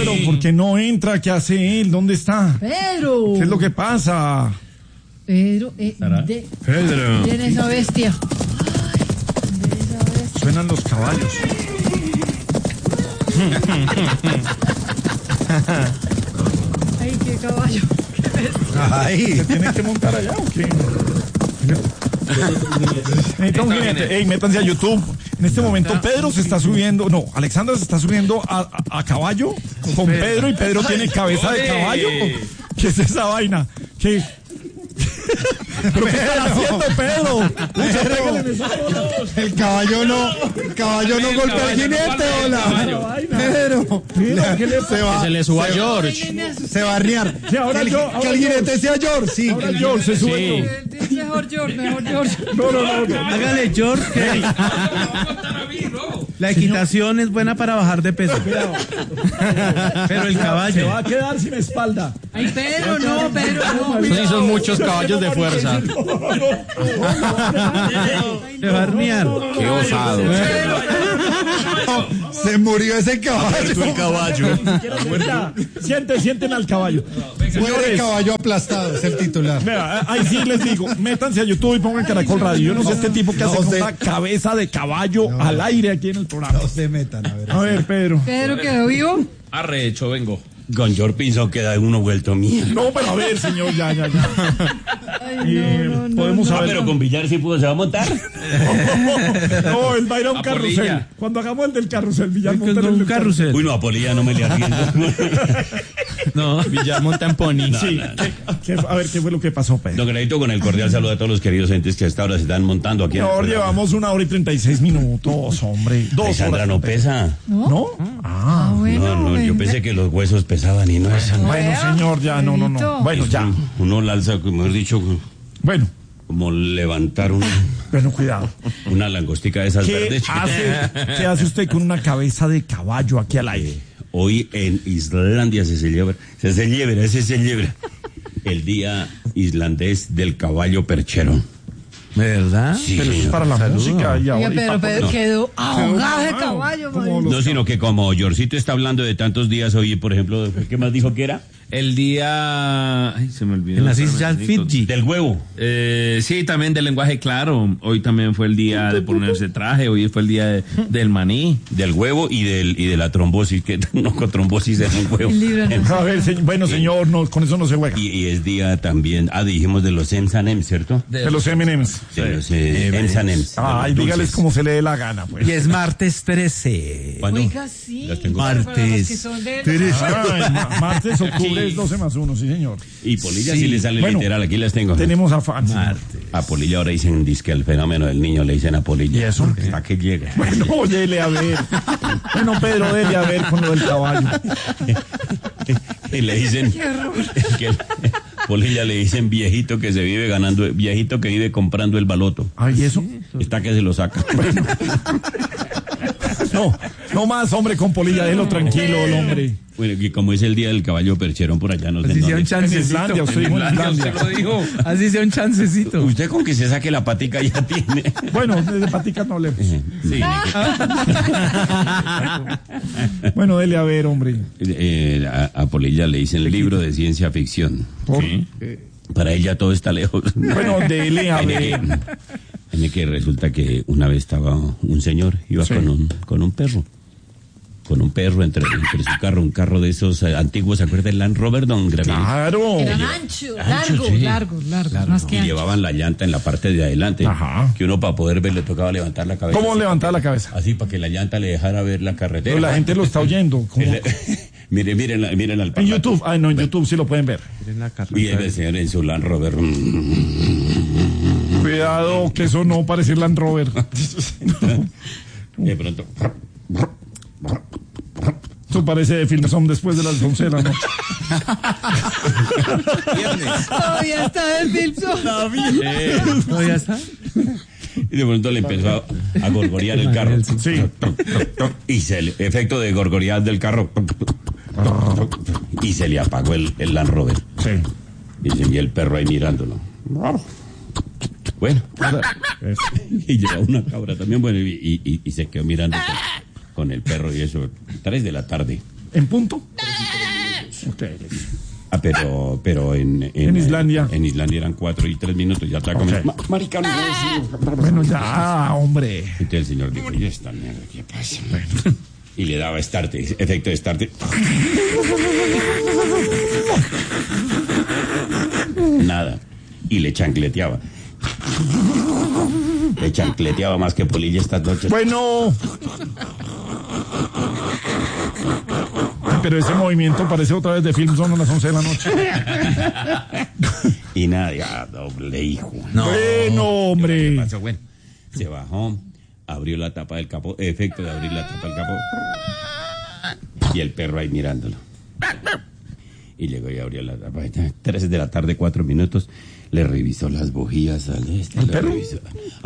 Pedro, ¿por qué no entra? ¿Qué hace él? ¿Dónde está? Pedro. ¿Qué es lo que pasa? Pedro, Pedro. viene esa bestia. Suenan los caballos. Ay, qué caballo. ¿Se tiene que montar allá o qué? Ey, métanse a YouTube. En este momento Pedro se está subiendo, no, Alexandra se está subiendo a caballo con Pedro y Pedro tiene cabeza de caballo. ¿Qué es esa vaina? ¿Qué? ¿Pero qué están haciendo, Pedro? El caballo no golpea al jinete, hola. Pedro, Se le suba a George. se va a arriar. Sí, ahora Que yo, el jinete sea George, sí. Ahora George se sube. Mejor George. No. Hágale, George, que la equitación es buena para bajar de peso. Pero el Se caballo. va a quedar sin espalda. Ay, Pedro, no. Eso sí son muchos caballos de fuerza. Se va a hornear. Qué osado. Se murió ese caballo. El caballo. Sienten al caballo. Muere Señores, caballo aplastado, es el titular. vea, ahí sí les digo, métanse a YouTube y pongan Caracol Radio. Yo no sé este tipo que hace con una cabeza de caballo al aire aquí en el programa. No se metan, a ver. A ver, Pedro. Pedro quedó vivo. Arrecho, vengo. Con George Pinzón queda uno vuelto mierda. No, pero a ver, señor, ya. Ay, no. Podemos saber. Pero con Villar sí pudo, ¿se va a montar? No, él va a ir a un A carrusel. Polilla. Cuando hagamos el del carrusel, Villar monta en el Un del carrusel. Uy, no, a Polilla no me le arriendo. No, Villar monta en pony. Sí, a ver, ¿qué fue lo que pasó, Pedro? Don Granito, con el cordial saludo a todos los queridos entes que hasta ahora se están montando aquí. No, llevamos 1 hora y 36 minutos, hombre. 2 Alexandra horas. no pesa. ¿No? Ah. Bueno, No, yo pensé que los huesos pesaban y no es. Bueno, señor, ya, no. Bueno, ya. Uno la alza, mejor dicho, Bueno, como levantar cuidado. una langostica de esas ¿Qué verdes. ¿Qué hace usted con una cabeza de caballo aquí al aire? Hoy en Islandia se celebra el Día Islandés del Caballo Perchero. ¿Verdad? Sí, Pero eso es señor. para la música. Y Oiga, pero Pedro No. quedó ahogado de No, caballo, como man. los No, sino que como Yorcito está hablando de tantos días hoy, por ejemplo, ¿qué más dijo que era? El día... Ay, se me olvidó. En las Islas Fiji. Del huevo. Sí, también del lenguaje claro. Hoy también fue el día de ponerse traje. Hoy fue el día del maní. Del huevo y de la trombosis, que no con trombosis es un huevo. Líbranos. A ver, bueno, señor, no, con eso no se juega. Y es día también, dijimos de los M&M's, ¿cierto? De los M&M's. De los M&M's. Ay, dígales como se le dé la gana, pues. Y es martes 13. ¿Cuándo? Oiga, sí. Las tengo. Para los Martes. que son de- Ay, martes, octubre es 12 más 1, sí, señor. Y Polilla sí le sale Bueno, literal, aquí las tengo. Tenemos a fans. A Polilla ahora dicen disque el fenómeno del niño, le dicen a Polilla. ¿Y eso? ¿Para qué llega? Bueno, dele a ver. Bueno, Pedro, dele a ver con lo del caballo. Y le dicen que Polilla le dicen viejito que se vive ganando, viejito que vive comprando el baloto. Ay, ¿eso? Está que se lo saca. No más, hombre, con Polilla, déjelo tranquilo, el hombre. Bueno, y como es el día del caballo percherón por allá, no sé Así sea un dónde. En chancecito. Islandia, usted dijo en Islandia. Usted lo dijo. Así sea un chancecito. Usted con que se saque la patica ya tiene. Bueno, de paticas no hablemos. Sí. Bueno, dele a ver, hombre. A Polilla le dicen libro de ciencia ficción. Por- Para ella todo está lejos. Bueno, dele a ver. En que resulta que una vez estaba un señor, iba Sí. con un perro. Con un perro entre su carro, un carro de esos antiguos, ¿se acuerda del Land Rover, don Gravier? Claro. Eran anchos, sí. largos, más que Y anchos. llevaban la llanta en la parte de adelante. Ajá. Que uno para poder ver le tocaba levantar la cabeza. ¿Cómo levantar la cabeza? Así para que la llanta le dejara ver la carretera. Pero la gente lo está oyendo. ¿Cómo? Miren al En parlante. YouTube. Ay, no, en YouTube sí lo pueden ver. Y el señor en su Land Rover. Cuidado, que eso no parece Land Rover. De pronto. Eso parece de Filmson después de las 11 de la noche. Todavía está el Filpson. ¿Todavía está? Y de pronto le empezó a gorgorear el carro. Sí. Y efecto de gorgorear del carro. Y se le apagó el Land Rover. Sí. Y el perro ahí mirándolo. Bueno. Y llegó una cabra también, bueno, y se quedó mirando con el perro y eso. 3 de la tarde. ¿En punto? Ok. Ah, pero en Islandia. En Islandia eran 4 y 3 minutos. Ya está Ok. comiendo. Marica, no puedo decir. Bueno, ya, hombre. Entonces el señor dijo, ¿y esta mierda qué pasa? Y le daba start, efecto de start. Nada. Y le chancleteaba. Le chancleteaba más que Polilla estas noches. Bueno. Pero ese movimiento parece otra vez de film, son a las 11 de la noche. Y nada, ya, doble hijo. Bueno, hombre. ¿Qué pasó? Bueno, se bajó, abrió la tapa del capó, efecto de abrir la tapa del capó. Y el perro ahí mirándolo. Y llegó y abrió la tapa. 3 de la tarde, 4 minutos. Le revisó las bujías al este. ¿Al perro? Revisó,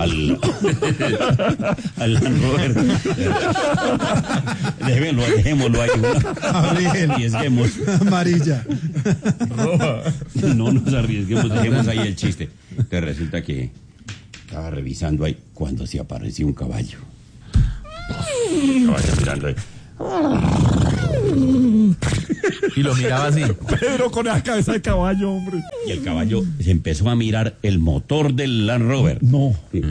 al Land Rover. Dejémoslo ahí. Arriesguemos. Amarilla. No nos arriesguemos, dejemos ahí el chiste. Entonces resulta que estaba revisando ahí cuando se apareció un caballo. Caballo mirando ahí. Y lo miraba así. Pedro con esa cabeza de caballo, hombre. Y el caballo se empezó a mirar el motor del Land Rover. No. Sí.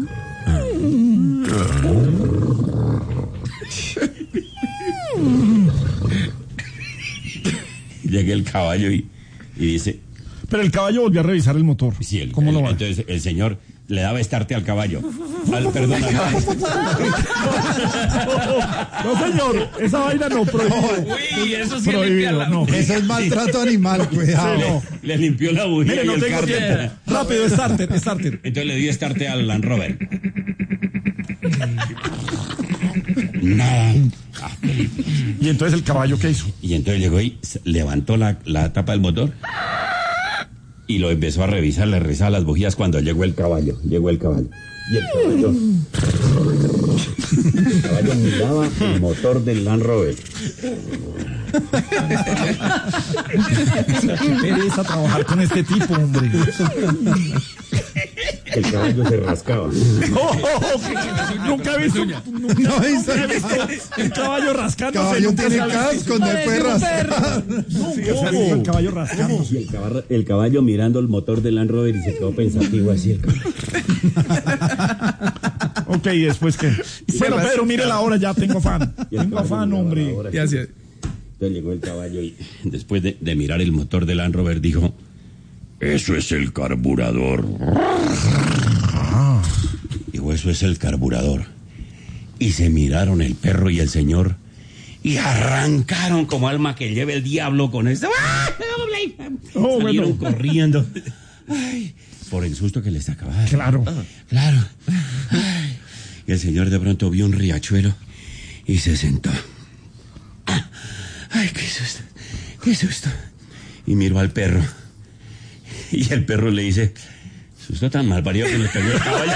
Llega el caballo y dice, Pero el caballo volvió a revisar el motor. sí, ¿Cómo lo va? entonces el señor le daba estarte al caballo. Perdón, al caballo. No, señor, esa vaina no, prohibido. Uy, eso sí Prohibido, no. Eso es maltrato animal, cuidado. Sí, no. Le limpió la bujía Mire, y no el tengo cárter. tiempo. Rápido, starter. Entonces le dio estarte al Land Rover. Nada. Y entonces el caballo, ¿qué hizo? Y entonces llegó y levantó la tapa del motor y lo empezó a revisar, le revisaba las bujías cuando llegó el caballo. Y el caballo miraba el motor del Land Rover. Qué pereza trabajar con este tipo, hombre. El caballo se rascaba. Nunca he visto. No hizo Nunca he visto el caballo rascándose. Caballo nunca tiene se ha visto. casco, no puede rascar. Nunca se ha visto el caballo rascándose. Y el caballo mirando el motor del Land Rover y se quedó pensativo así el caballo. Ok, ¿y después qué? Bueno, Pedro, mire la hora, ya tengo afán. Y el Tengo caballo afán, miraba hombre. la hora. Y así. Entonces llegó el caballo y después de mirar el motor del Land Rover dijo, eso es el carburador. Dijo, eso es el carburador. Y se miraron el perro y el señor y arrancaron como alma que lleve el diablo con esto. Oh, Salieron bueno. corriendo. Ay, por el susto que les sacaba. Claro. Claro. Ay. Y el señor de pronto vio un riachuelo y se sentó. Ay, qué susto, qué susto. Y miró al perro. Y el perro le dice, susto tan mal parido que nos pegó el caballo.